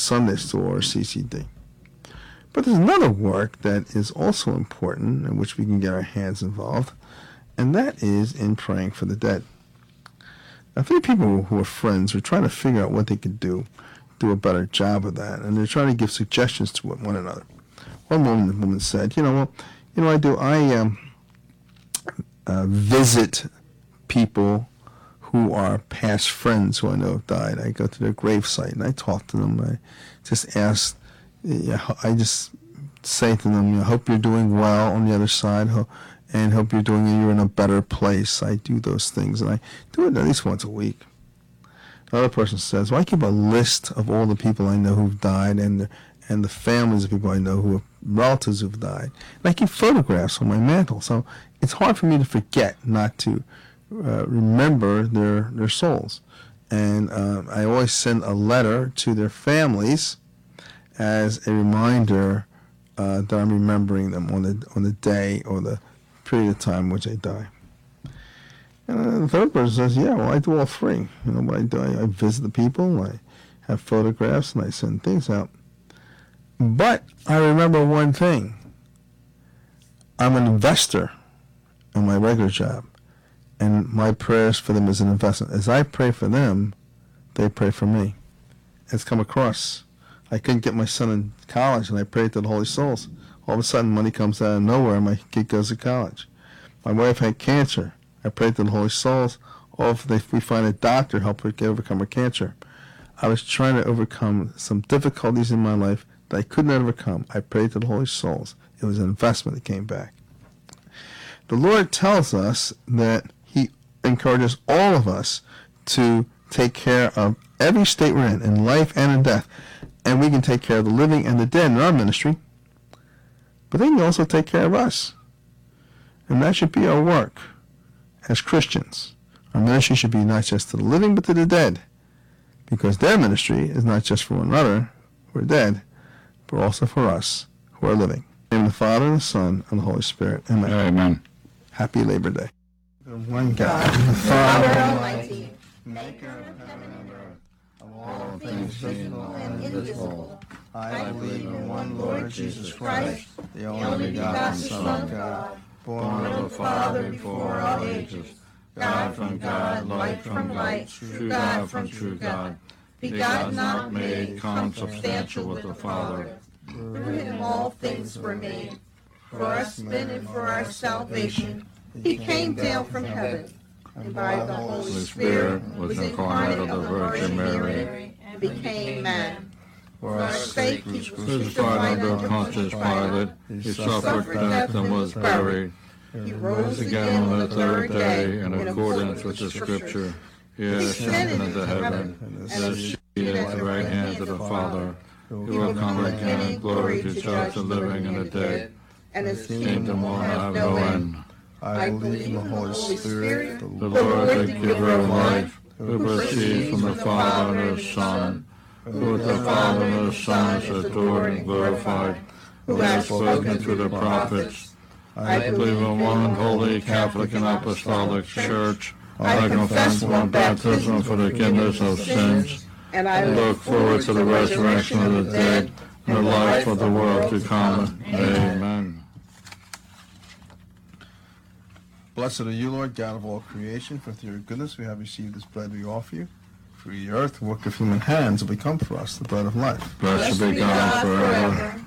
Sunday School or CCD. But there's another work that is also important in which we can get our hands involved, and that is in praying for the dead. Now, 3 people who are friends were trying to figure out what they could do a better job of that, and they're trying to give suggestions to one another. One woman said, I visit people who are past friends who I know have died. I go to their gravesite and I talk to them. I just ask, I just say to them, I hope you're doing well on the other side, and hope you're in a better place. I do those things, and I do it at least once a week. Another person says, well, I keep a list of all the people I know who've died and the families of people I know who have relatives who've died. And I keep photographs on my mantle, so it's hard for me to forget not to remember their souls. And I always send a letter to their families as a reminder that I'm remembering them on the day or the period of time in which they die. And the third person says, I do all 3. What I do, I visit the people, I have photographs, and I send things out. But I remember one thing. I'm an investor in my regular job, and my prayers for them is an investment. As I pray for them, they pray for me. It's come across. I couldn't get my son in college, and I prayed to the Holy Souls. All of a sudden, money comes out of nowhere, and my kid goes to college. My wife had cancer. I prayed to the Holy Souls. If we find a doctor, help her overcome her cancer. I was trying to overcome some difficulties in my life that I could not overcome. I prayed to the Holy Souls. It was an investment that came back. The Lord tells us that He encourages all of us to take care of every state we're in life and in death. And we can take care of the living and the dead in our ministry. But they can also take care of us. And that should be our work as Christians. Our ministry should be not just to the living, but to the dead. Because their ministry is not just for one another, who are dead, but also for us, who are living. In the name of the Father, and the Son, and the Holy Spirit. Amen. Amen. Happy Labor Day. One God, the Father Almighty, maker of heaven and earth, of all things visible and invisible. I believe in one Lord Jesus Christ, the only begotten Son of God, born of the Father before all ages, God from God, light from light, true God from true God, begotten, not made, consubstantial with the Father. Through him all things were made. For us men and for our salvation, he came down from heaven, and by the Holy Spirit was incarnate of the Virgin Mary, and became man. For our sake he was crucified under Pontius Pilate, he suffered death and was buried. He rose again on the third day in accordance with the Scripture. He ascended into heaven, and is seated at the right hand of the Father. He will come again in glory to judge the living and the dead, and his kingdom will have no end. I believe in the Holy Spirit, the Lord, the giver of life, who proceeds from the Father and the Son, who with the Father and the Son is adored and glorified, who has spoken through the prophets. I believe in one holy Catholic and Apostolic Church. I confess one baptism for the forgiveness of sins, and I look forward to the resurrection of the dead and the life of the world to come. Amen. Blessed are you, Lord, God of all creation, for through your goodness we have received this bread we offer you. Through the earth, the work of human hands will become for us the bread of life. Blessed be God forever.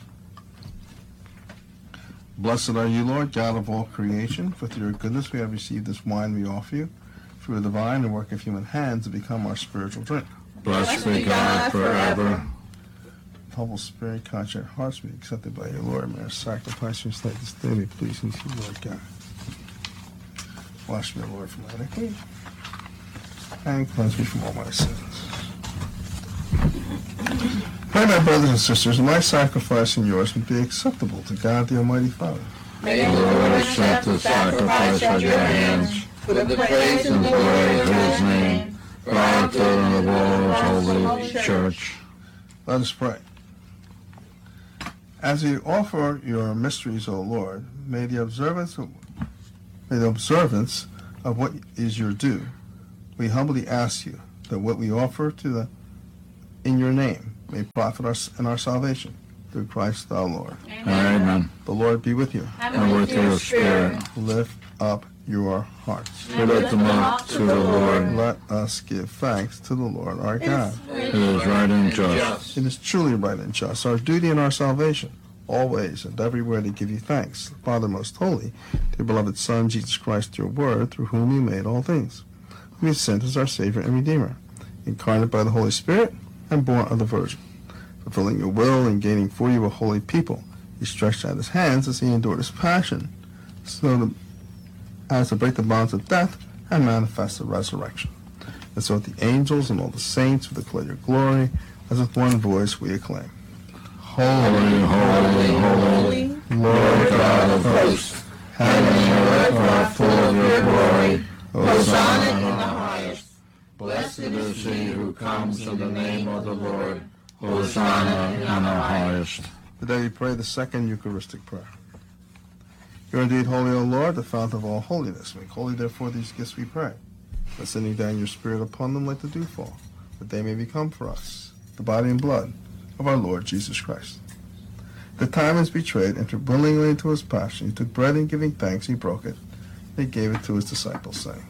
Blessed are you, Lord, God of all creation, for through your goodness we have received this wine we offer you. Through the vine, the work of human hands will become our spiritual drink. Blessed be God forever. Humble spirit, contrite hearts be accepted by your Lord. May our sacrifice and slate this day be pleasing to you, Lord God. Wash me, Lord, from my iniquity, and cleanse me from all my sins. Pray, my brothers and sisters, my sacrifice and yours would be acceptable to God the Almighty Father. May the Lord accept the sacrifice at your hands, for the praise and glory of his name, for our good and of all his holy church. Let us pray. As we offer your mysteries, O Lord, may the observance of what is your due, we humbly ask you that what we offer in your name may profit us in our salvation. Through Christ our Lord. Amen. The Lord be with you. And with your spirit. Lift up your hearts. Lift them up to the Lord. Let us give thanks to the Lord our God. It is right and just. It is truly right and just, our duty and our salvation, always and everywhere to give you thanks, Father most holy, dear beloved Son, Jesus Christ, your word, through whom you made all things, whom you sent as our Savior and Redeemer, incarnate by the Holy Spirit and born of the Virgin. Fulfilling your will and gaining for you a holy people, he stretched out his hands as he endured his passion, as to break the bonds of death and manifest the resurrection. And so with the angels and all the saints who declare your glory, as with one voice we acclaim. Holy, holy, holy, Lord God of hosts, heaven and earth are full of your glory. Hosanna in the highest. Blessed is he who comes in the name of the Lord. Hosanna in the highest. Today we pray the second Eucharistic prayer. You are indeed holy, O Lord, the fount of all holiness. Make holy, therefore, these gifts, we pray, by sending down your Spirit upon them like the dewfall, that they may become for us the body and blood of our Lord Jesus Christ. The time is betrayed, entered willingly into his passion. He took bread and giving thanks, he broke it, and he gave it to his disciples, saying,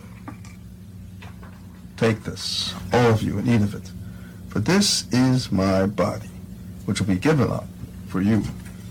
Take this, all of you, and eat of it, for this is my body, which will be given up for you.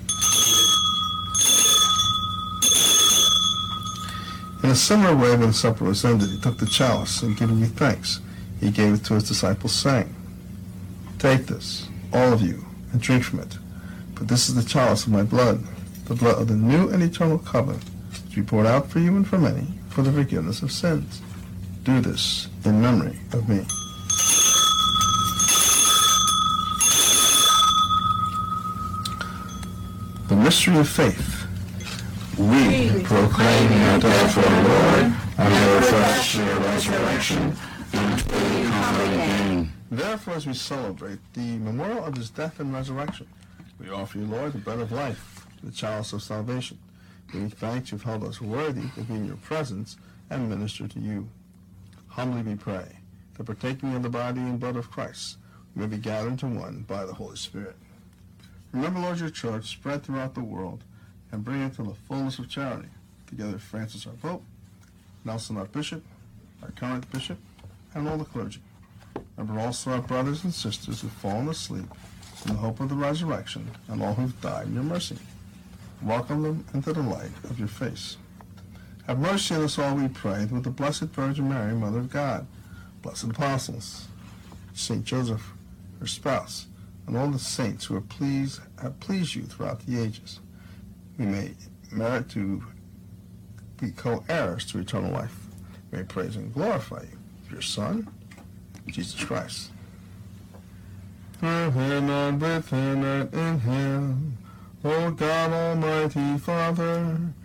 In a similar way, when supper was ended, he took the chalice, and giving you thanks, he gave it to his disciples, saying, Take this, all of you, and drink from it, for this is the chalice of my blood, the blood of the new and eternal covenant, to be poured out for you and for many, for the forgiveness of sins. Do this in memory of me. The mystery of faith. We proclaim your death, O Lord, and profess your resurrection until you come again. Therefore, as we celebrate the memorial of his death and resurrection, we offer you, Lord, the bread of life, the chalice of salvation. Giving thanks, you've held us worthy to be in your presence and minister to you. Humbly we pray that, partaking of the body and blood of Christ, we may be gathered into one by the Holy Spirit. Remember, Lord, your church spread throughout the world, and bring it to the fullness of charity, together with Francis our Pope, Nelson our Bishop, our current Bishop, and all the clergy. Remember also our brothers and sisters who've fallen asleep in the hope of the resurrection, and all who've died in your mercy. Welcome them into the light of your face. Have mercy on us all, we pray, with the Blessed Virgin Mary, Mother of God, blessed apostles, Saint Joseph, her spouse, and all the saints who have pleased you throughout the ages. We may merit to be co-heirs to eternal life. We may praise and glorify you, your Son, Jesus Christ. Through him and with him and in him, O God Almighty Father,